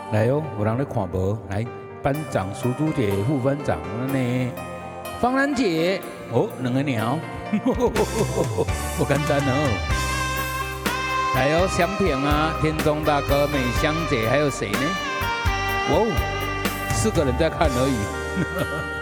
来哦，有人在看无？来，班长、苏珠姐、副班长呢？方兰姐，哦，两个鸟，不简单哦。来哦，香萍啊，田中大哥、美香姐，还有谁呢？哦，4个人在看而已。